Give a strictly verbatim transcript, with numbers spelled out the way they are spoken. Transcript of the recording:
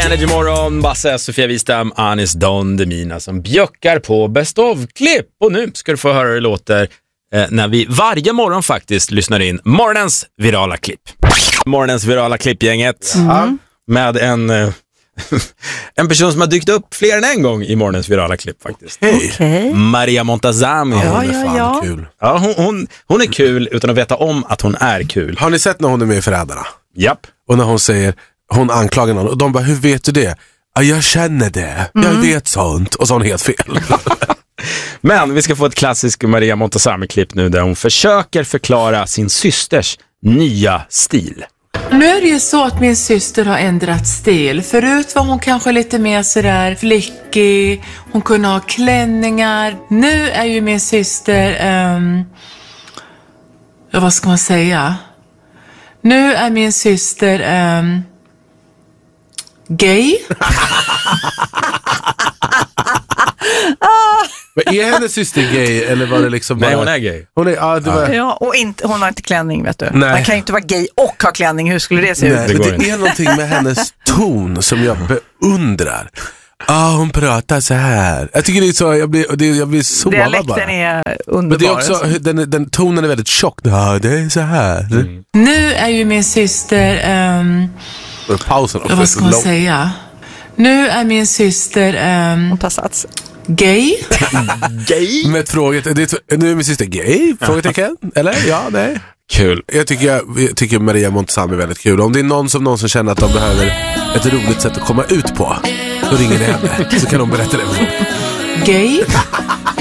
Energy Morgon, Basse, Sofia Wistam, Anis Don Demina som bjöckar på Best of-klipp. Och nu ska du få höra hur det låter eh, när vi varje morgon faktiskt lyssnar in morgonens virala klipp. Morgonens virala klippgänget mm. med en, eh, en person som har dykt upp fler än en gång i morgonens virala klipp faktiskt. Hej. Okay. Maria Montazami. Ja, hon är ja, fan ja. kul. Ja, hon, hon, hon är kul utan att veta om att hon är kul. Har ni sett när hon är med i Förrädarna? Japp. Och när hon säger, hon anklagar någon och de bara, hur vet du det? Ja, jag känner det. Jag Mm. vet sånt. Och så har hon helt fel. Men vi ska få ett klassiskt Maria Montazami-klipp nu där hon försöker förklara sin systers nya stil. Nu är det ju så att min syster har ändrat stil. Förut var hon kanske lite mer sådär flickig. Hon kunde ha klänningar. Nu är ju min syster... Um, ja, vad ska man säga? Nu är min syster... Um, gay. Men är hennes syster gay eller var det liksom bara... Nej, hon är gay. Hon är, ja, det var... Ja, och inte, hon har inte klänning, vet du. Nej. Man kan ju inte vara gay och ha klänning. Hur skulle det se Nej, ut? men går det inte. är någonting med hennes ton som jag beundrar. Ah, hon pratar så här. Jag tycker det är så, jag blir, det, jag blir sårad bara. Dialekten är underbar. Men det är också, den, den tonen är väldigt tjock. Ja, det är så här. Mm. Nu är ju min syster... Um, Pausen också. ja, vad ska man säga? Nu är min syster... Um, Hon tar sats. gay. Gay? Med ett fråget, det är, nu är min syster gay? Frågetecken? Eller? Ja, nej. Kul. Jag tycker, jag, jag tycker Maria Montazami är väldigt kul. Om det är någon som någon som känner att de behöver ett roligt sätt att komma ut på, då ringer ni henne. Så kan de berätta det. Gay.